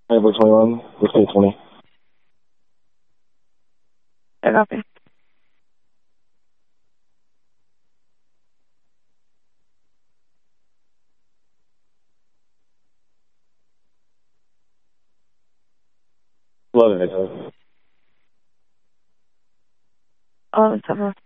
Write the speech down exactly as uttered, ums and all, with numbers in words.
April twenty-one, let's say twenty. I copy. Eleven, Victor. eleven seven.